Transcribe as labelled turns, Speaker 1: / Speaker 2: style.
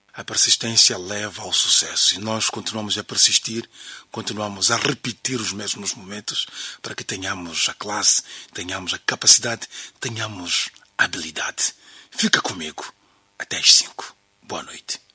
Speaker 1: A persistência leva ao sucesso e nós continuamos a persistir, continuamos a repetir os mesmos momentos para que tenhamos a classe, tenhamos a capacidade, tenhamos a habilidade. Fica comigo. Até às 5. Boa noite.